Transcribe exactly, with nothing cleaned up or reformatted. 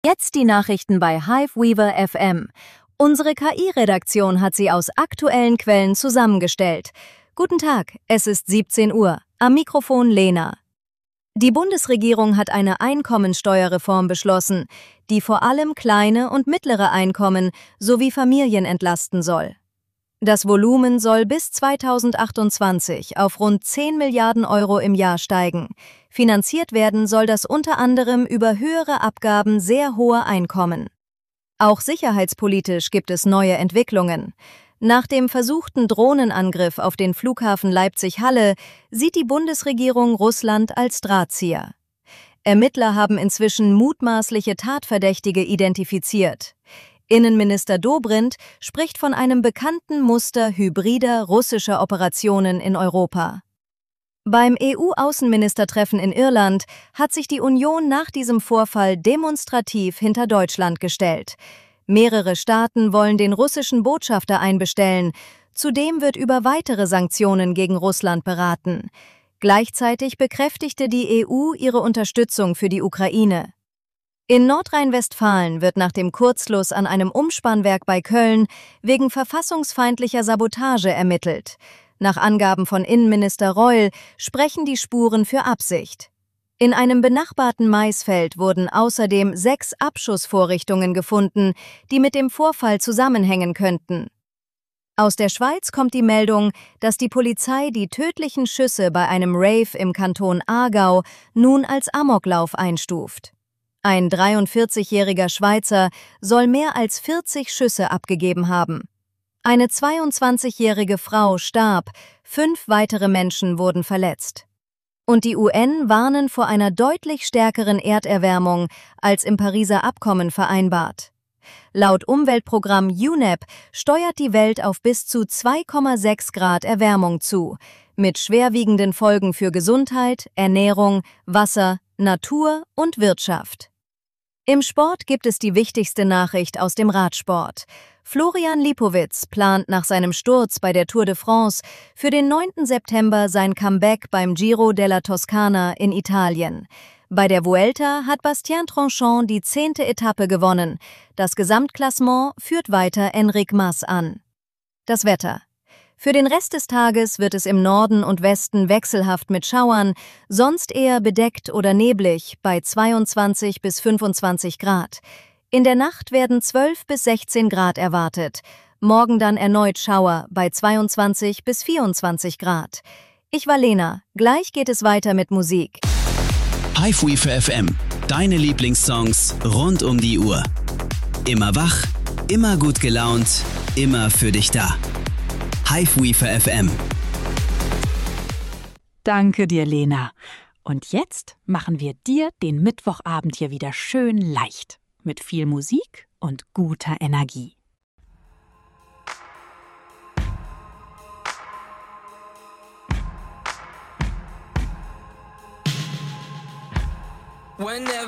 Jetzt die Nachrichten bei Hiveweaver F M. Unsere K I-Redaktion hat sie aus aktuellen Quellen zusammengestellt. Guten Tag, es ist siebzehn Uhr. Am Mikrofon Lena. Die Bundesregierung hat eine Einkommensteuerreform beschlossen, die vor allem kleine und mittlere Einkommen sowie Familien entlasten soll. Das Volumen soll bis zweitausendachtundzwanzig auf rund zehn Milliarden Euro im Jahr steigen. Finanziert werden soll das unter anderem über höhere Abgaben sehr hoher Einkommen. Auch sicherheitspolitisch gibt es neue Entwicklungen. Nach dem versuchten Drohnenangriff auf den Flughafen Leipzig-Halle sieht die Bundesregierung Russland als Drahtzieher. Ermittler haben inzwischen mutmaßliche Tatverdächtige identifiziert. Innenminister Dobrindt spricht von einem bekannten Muster hybrider russischer Operationen in Europa. Beim E U-Außenministertreffen in Irland hat sich die Union nach diesem Vorfall demonstrativ hinter Deutschland gestellt. Mehrere Staaten wollen den russischen Botschafter einbestellen. Zudem wird über weitere Sanktionen gegen Russland beraten. Gleichzeitig bekräftigte die E U ihre Unterstützung für die Ukraine. In Nordrhein-Westfalen wird nach dem Kurzschluss an einem Umspannwerk bei Köln wegen verfassungsfeindlicher Sabotage ermittelt. Nach Angaben von Innenminister Reul sprechen die Spuren für Absicht. In einem benachbarten Maisfeld wurden außerdem sechs Abschussvorrichtungen gefunden, die mit dem Vorfall zusammenhängen könnten. Aus der Schweiz kommt die Meldung, dass die Polizei die tödlichen Schüsse bei einem Rave im Kanton Aargau nun als Amoklauf einstuft. Ein dreiundvierzigjähriger Schweizer soll mehr als vierzig Schüsse abgegeben haben. Eine zweiundzwanzigjährige Frau starb, fünf weitere Menschen wurden verletzt. Und die U N warnen vor einer deutlich stärkeren Erderwärmung als im Pariser Abkommen vereinbart. Laut Umweltprogramm U N E P steuert die Welt auf bis zu zwei Komma sechs Grad Erwärmung zu, mit schwerwiegenden Folgen für Gesundheit, Ernährung, Wasser, Natur und Wirtschaft. Im Sport gibt es die wichtigste Nachricht aus dem Radsport. Florian Lipowitz plant nach seinem Sturz bei der Tour de France für den neunten September sein Comeback beim Giro della Toscana in Italien. Bei der Vuelta hat Bastien Tranchant die zehnte Etappe gewonnen. Das Gesamtklassement führt weiter Enric Mas an. Das Wetter. Für den Rest des Tages wird es im Norden und Westen wechselhaft mit Schauern, sonst eher bedeckt oder neblig bei zweiundzwanzig bis fünfundzwanzig Grad. In der Nacht werden zwölf bis sechzehn Grad erwartet. Morgen dann erneut Schauer bei zweiundzwanzig bis vierundzwanzig Grad. Ich war Lena. Gleich geht es weiter mit Musik. Hiveweaver F M. Deine Lieblingssongs rund um die Uhr. Immer wach, immer gut gelaunt, immer für dich da. Hiveweaver F M. Danke dir, Lena. Und jetzt machen wir dir den Mittwochabend hier wieder schön leicht. Mit viel Musik und guter Energie. Whenever